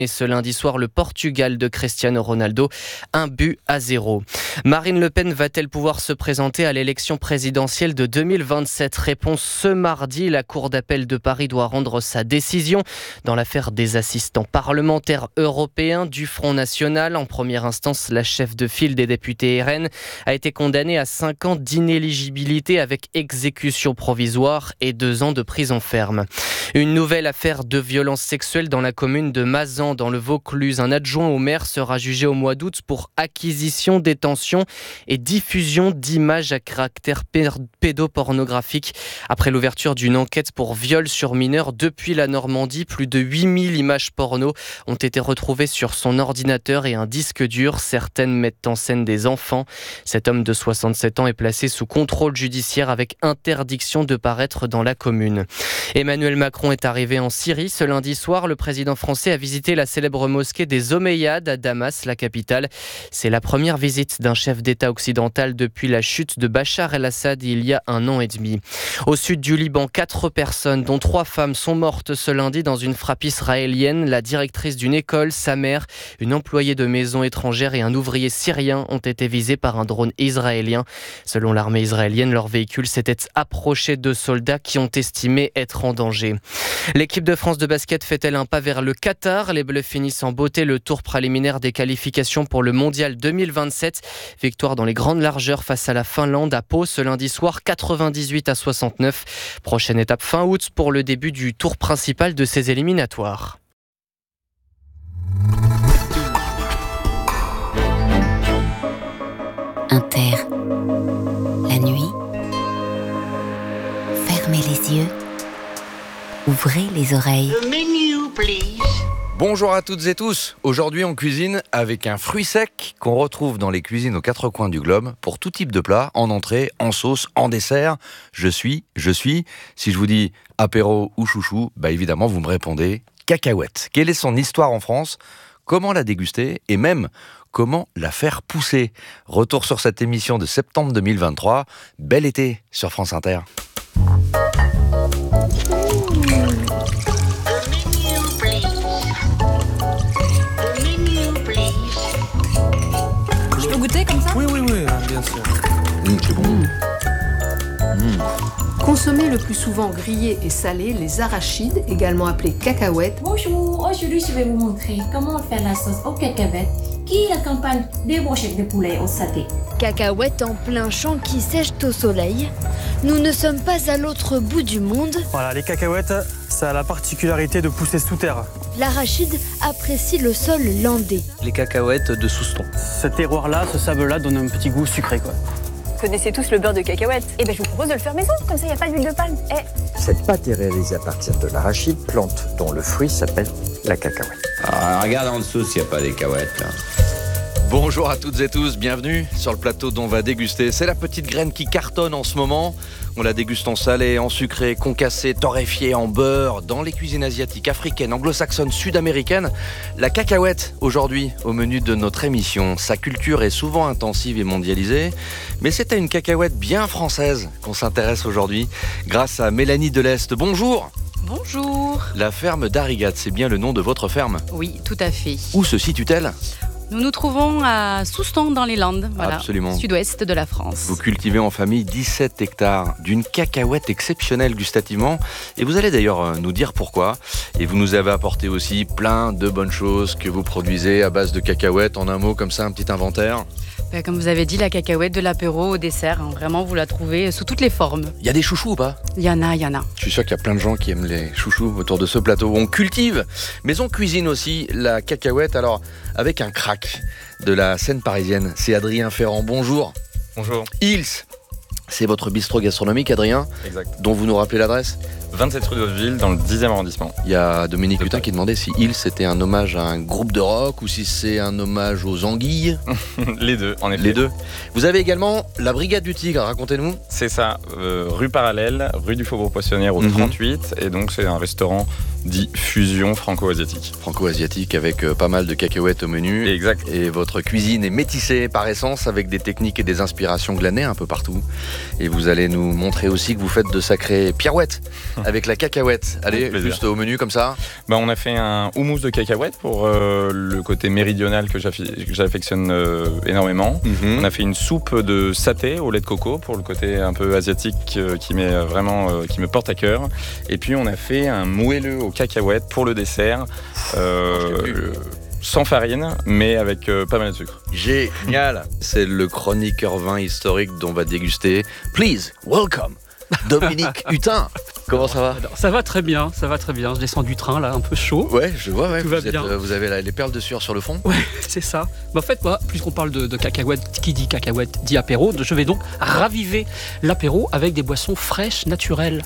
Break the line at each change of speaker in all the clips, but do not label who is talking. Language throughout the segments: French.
ce lundi soir le Portugal de Cristiano Ronaldo, 1-0. Marine Le Pen va-t-elle pouvoir se présenter à l'élection présidentielle de 2027 ? Réponse ce mardi. La Cour d'appel de Paris doit rendre sa décision dans l'affaire des assistants parlementaires européens du Front National. En première instance, la chef de file des députés RN a été condamnée à 5 ans d'inéligibilité avec exécution provisoire et 2 ans de prison ferme. Une nouvelle affaire de violence sexuelle dans la commune de Mazan, dans le Vaucluse. Un adjoint au maire sera jugé au mois d'août pour acquisition, détention et diffusion d'images à caractère pédopornographique. Après l'ouverture d'une enquête pour viol sur mineur depuis la Normandie, plus de 8000 images porno ont été retrouvées sur son ordinateur et un disque dur. Certaines mettent en scène des enfants. Cet homme de 67 ans est placé sous contrôle judiciaire avec interdiction de paraître dans la commune. Emmanuel Macron est arrivé en Syrie. Ce lundi soir, le président français a visité la célèbre mosquée des Omeyyades à Damas, la capitale. C'est la première visite d'un chef d'État occidental depuis la chute de Bachar el-Assad il y a 1 an et demi. Au sud du Liban, 4 personnes, dont 3 femmes, sont mortes ce lundi dans une frappe israélienne. La directrice d'une école, sa mère, une employée de maison étrangère et un ouvrier syrien ont été visés par un drone israélien. Selon l'armée israélienne, leur véhicule s'était approché de soldats qui ont estimé être en danger. L'équipe de France de basket fait-elle un pas vers le Qatar ? Les Bleus finissent en beauté le tour préliminaire des qualifications pour le Mondial 2027. Victoire dans les grandes largeurs face à la Finlande à Pau ce lundi soir, 98-69. Prochaine étape fin août pour le début du tour principal de ces éliminatoires.
Inter. La nuit. Fermez les yeux. Ouvrez les oreilles.
The menu, please.
Bonjour à toutes et tous. Aujourd'hui, on cuisine avec un fruit sec qu'on retrouve dans les cuisines aux 4 coins du globe pour tout type de plat, en entrée, en sauce, en dessert. Je suis. Si je vous dis apéro ou chouchou, évidemment, vous me répondez cacahuète. Quelle est son histoire en France ? Comment la déguster ? Et même, comment la faire pousser ? Retour sur cette émission de septembre 2023. Bel été sur France Inter.
Je peux goûter comme ça ?
Oui, bien sûr.
C'est bon.
Consommés le plus souvent grillés et salés, les arachides, également appelés cacahuètes,
Bonjour, aujourd'hui je vais vous montrer comment faire la sauce aux cacahuètes qui accompagne des brochettes de poulet au saté.
Cacahuètes en plein champ qui sèchent au soleil. Nous ne sommes pas à l'autre bout du monde.
Voilà, les cacahuètes, ça a la particularité de pousser sous terre.
L'arachide apprécie le sol landais.
Les cacahuètes de Souston.
Ce terroir-là, ce sable-là donne un petit goût sucré, quoi.
Vous connaissez tous le beurre de cacahuète ? Eh bien, je vous propose de le faire maison, comme ça, il n'y a pas d'huile de palme.
Cette pâte est réalisée à partir de l'arachide, plante dont le fruit s'appelle la cacahuète.
Regarde en dessous s'il n'y a pas des cacahuètes, là.
Bonjour à toutes et tous, bienvenue sur le plateau dont on va déguster. C'est la petite graine qui cartonne en ce moment. On la déguste en salé, en sucré, concassé, torréfié, en beurre. Dans les cuisines asiatiques, africaines, anglo-saxonnes, sud-américaines, la cacahuète, aujourd'hui, au menu de notre émission. Sa culture est souvent intensive et mondialisée, mais c'est à une cacahuète bien française qu'on s'intéresse aujourd'hui, grâce à Mélanie Deleste. Bonjour.
Bonjour.
La ferme d'Arigat, c'est bien le nom de votre ferme ?
Oui, tout à fait.
Où se situe-t-elle ?
Nous nous trouvons à Souston dans les Landes,
Absolument.
Sud-ouest de la France.
Vous cultivez en famille 17 hectares d'une cacahuète exceptionnelle gustativement. Et vous allez d'ailleurs nous dire pourquoi. Et vous nous avez apporté aussi plein de bonnes choses que vous produisez à base de cacahuètes. En un mot, comme ça, un petit inventaire.
Comme vous avez dit, la cacahuète de l'apéro au dessert, vraiment vous la trouvez sous toutes les formes.
Il y a des chouchous ou pas ?
Il y en a.
Je suis sûr qu'il y a plein de gens qui aiment les chouchous autour de ce plateau. On cultive, mais on cuisine aussi la cacahuète, alors avec un crack de la scène parisienne. C'est Adrien Ferrand, bonjour.
Bonjour.
Hills, c'est votre bistrot gastronomique, Adrien,
exact.
Dont vous nous rappelez l'adresse ?
27 rue d'Hauteville, dans le 10e arrondissement.
Il y a Dominique Hutin qui demandait si Hills c'était un hommage à un groupe de rock ou si c'est un hommage aux anguilles.
Les deux, en effet.
Les deux. Vous avez également la Brigade du Tigre, racontez-nous.
C'est ça, rue parallèle, rue du Faubourg Poissonnière au 38. Et donc c'est un restaurant dit fusion franco-asiatique.
Franco-asiatique avec pas mal de cacahuètes au menu.
Exact.
Et votre cuisine est métissée par essence avec des techniques et des inspirations glanées un peu partout. Et vous allez nous montrer aussi que vous faites de sacrées pirouettes avec la cacahuète. Allez, juste au menu comme ça.
On a fait un houmous de cacahuètes pour le côté méridional que j'affectionne énormément. On a fait une soupe de saté au lait de coco pour le côté un peu asiatique qui me porte à cœur. Et puis on a fait un moelleux aux cacahuètes pour le dessert, sans farine, mais avec pas mal de sucre.
Génial. C'est le chroniqueur vin historique dont on va déguster. Please, welcome, Dominique Hutin. Comment ça va ?
Ça va très bien, ça va très bien. Je descends du train là, un peu chaud.
Ouais, je vois,
Tout va bien.
Vous avez les perles de sueur sur le front ?
Ouais, c'est ça. En fait, moi, puisqu'on parle de cacahuètes, qui dit cacahuètes dit apéro, je vais donc raviver l'apéro avec des boissons fraîches, naturelles.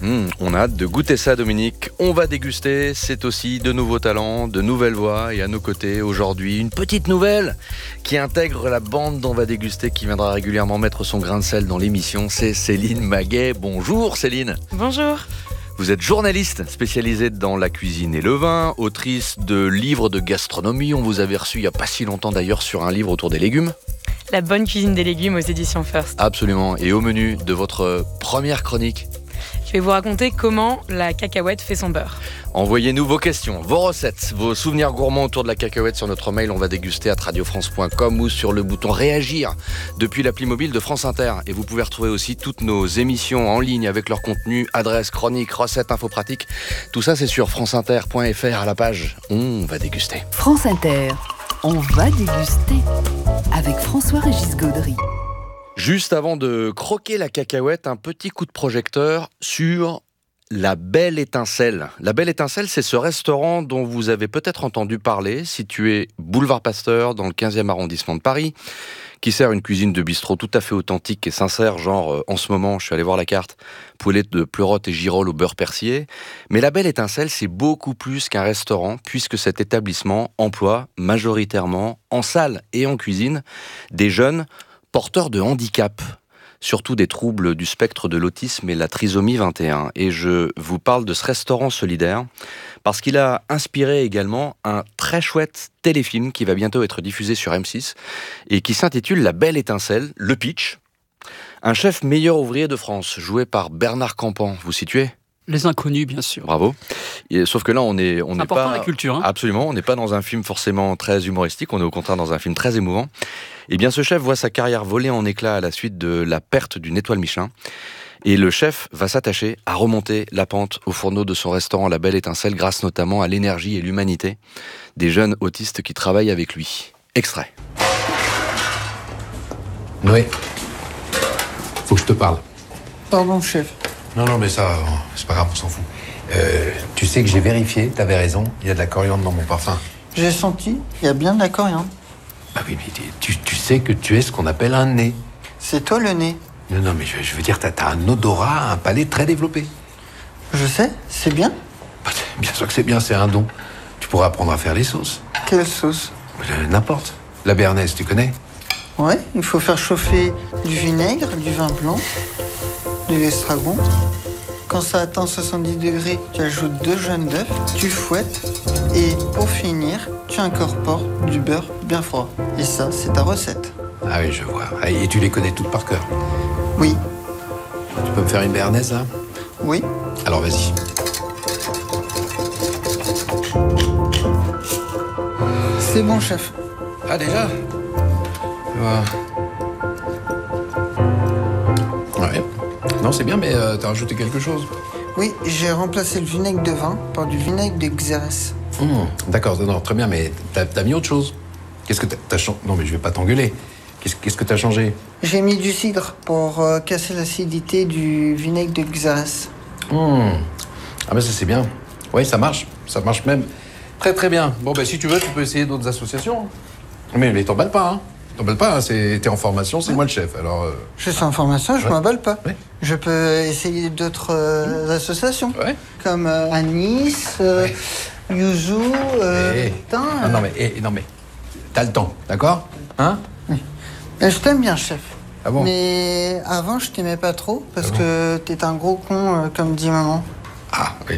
On a hâte de goûter ça, Dominique. On va déguster, c'est aussi de nouveaux talents, de nouvelles voix. Et à nos côtés, aujourd'hui, une petite nouvelle qui intègre la bande dont on va déguster, qui viendra régulièrement mettre son grain de sel dans l'émission. C'est Céline Maguet. Bonjour Céline.
Bonjour.
Vous êtes journaliste spécialisée dans la cuisine et le vin, autrice de livres de gastronomie. On vous avait reçu il n'y a pas si longtemps d'ailleurs sur un livre autour des légumes.
La bonne cuisine des légumes aux éditions First.
Absolument. Et au menu de votre première chronique,
je vais vous raconter comment la cacahuète fait son beurre.
Envoyez-nous vos questions, vos recettes, vos souvenirs gourmands autour de la cacahuète sur notre mail. On va déguster à radiofrance.com ou sur le bouton réagir depuis l'appli mobile de France Inter. Et vous pouvez retrouver aussi toutes nos émissions en ligne avec leur contenu, adresse, chroniques, recettes, infos pratiques. Tout ça, c'est sur franceinter.fr à la page On va déguster.
France Inter, on va déguster avec François-Régis Gaudry.
Juste avant de croquer la cacahuète, un petit coup de projecteur sur La Belle Étincelle. La Belle Étincelle, c'est ce restaurant dont vous avez peut-être entendu parler, situé boulevard Pasteur dans le 15e arrondissement de Paris, qui sert une cuisine de bistrot tout à fait authentique et sincère, genre en ce moment, je suis allé voir la carte, poêlée de pleurotes et girolles au beurre persillé. Mais La Belle Étincelle, c'est beaucoup plus qu'un restaurant, puisque cet établissement emploie majoritairement, en salle et en cuisine, des jeunes porteurs de handicap, surtout des troubles du spectre de l'autisme et la trisomie 21. Et je vous parle de ce restaurant solidaire parce qu'il a inspiré également un très chouette téléfilm qui va bientôt être diffusé sur M6 et qui s'intitule La Belle Étincelle, le pitch. Un chef meilleur ouvrier de France, joué par Bernard Campan, vous situez ?
Les Inconnus, bien sûr.
Bravo. Sauf que là, on n'est pas...
la culture. Hein.
Absolument, on n'est pas dans un film forcément très humoristique, on est au contraire dans un film très émouvant. Eh bien, ce chef voit sa carrière voler en éclats à la suite de la perte d'une étoile Michelin. Et le chef va s'attacher à remonter la pente au fourneau de son restaurant La Belle Étincelle, grâce notamment à l'énergie et l'humanité des jeunes autistes qui travaillent avec lui. Extrait.
Noé, faut que je te parle.
Pardon, chef.
Non, mais ça, c'est pas grave, on s'en fout. Tu sais que j'ai vérifié, t'avais raison, il y a de la coriandre dans mon parfum.
J'ai senti, il y a bien de la coriandre.
Bah oui, mais tu sais que tu es ce qu'on appelle un nez.
C'est toi le nez.
Non, mais je veux dire, t'as un odorat, un palais très développé.
Je sais, c'est bien.
Bah, bien sûr que c'est bien, c'est un don. Tu pourras apprendre à faire les sauces.
Quelle sauce ?
N'importe. La béarnaise, tu connais ?
Ouais, il faut faire chauffer du vinaigre, du vin blanc, de l'estragon. Quand ça atteint 70 degrés, tu ajoutes 2 jaunes d'œufs, tu fouettes et pour finir, tu incorpores du beurre bien froid. Et ça, c'est ta recette.
Ah oui, je vois. Et tu les connais toutes par cœur ?
Oui.
Tu peux me faire une béarnaise, là ?
Oui.
Alors, vas-y.
C'est bon, chef.
Ah, déjà ? Ouais. Non, c'est bien, mais t'as rajouté quelque chose ?
Oui, j'ai remplacé le vinaigre de vin par du vinaigre de Xérès.
D'accord, non, très bien, mais t'as mis autre chose ? Qu'est-ce que t'as changé ? Non, mais je vais pas t'engueuler. Qu'est-ce que t'as changé ?
J'ai mis du cidre pour casser l'acidité du vinaigre de Xérès.
Ah ben ça c'est bien. Oui, ça marche même très très bien. Bon ben si tu veux, tu peux essayer d'autres associations. Mais t'emballes pas, hein. T'emballes pas, hein. T'es en formation, c'est moi le chef, alors...
Je suis en formation, je m'emballe pas.
Ouais.
Je peux essayer d'autres associations.
Ouais.
Comme Anis, Yuzu, putain...
Non mais, t'as le temps, d'accord ? Hein ?
Oui. Je t'aime bien, chef.
Ah bon ?
Mais avant, je t'aimais pas trop, parce que t'es un gros con, comme dit maman.
Ah, oui, bah...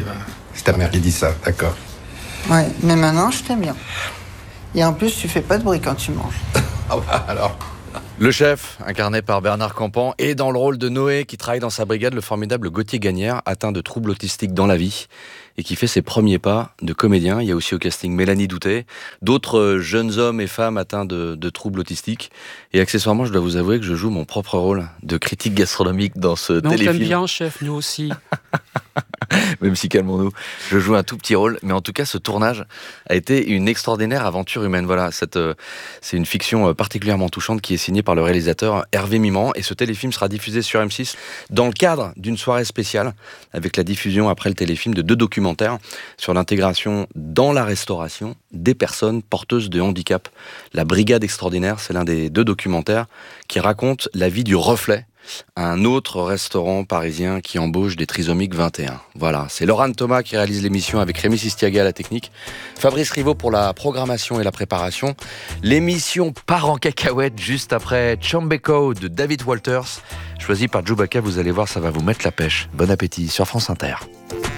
C'est ta mère qui dit ça, d'accord.
Ouais, mais maintenant, je t'aime bien. Et en plus, tu fais pas de bruit quand tu manges.
Ah bah alors.
Le chef, incarné par Bernard Campan, et dans le rôle de Noé, qui travaille dans sa brigade, le formidable Gauthier Gagnère, atteint de troubles autistiques dans la vie, et qui fait ses premiers pas de comédien. Il y a aussi au casting Mélanie Doutet, d'autres jeunes hommes et femmes atteints de troubles autistiques. Et accessoirement, je dois vous avouer que je joue mon propre rôle de critique gastronomique dans ce téléfilm.
On t'aime bien, chef, nous aussi.
Même si, calmons-nous, je joue un tout petit rôle. Mais en tout cas, ce tournage a été une extraordinaire aventure humaine. Voilà, c'est une fiction particulièrement touchante qui est signée par le réalisateur Hervé Mimran. Et ce téléfilm sera diffusé sur M6 dans le cadre d'une soirée spéciale avec la diffusion après le téléfilm de 2 documentaires sur l'intégration dans la restauration des personnes porteuses de handicap. La Brigade extraordinaire, c'est l'un des 2 documentaires qui raconte la vie du Reflet, un autre restaurant parisien qui embauche des trisomiques 21. Voilà, c'est Laurent Thomas qui réalise l'émission avec Rémi Sistiaga à la technique, Fabrice Rivaud pour la programmation et la préparation. L'émission part en cacahuète juste après Chambeko de David Walters, choisi par Chewbacca. Vous allez voir, ça va vous mettre la pêche. Bon appétit sur France Inter.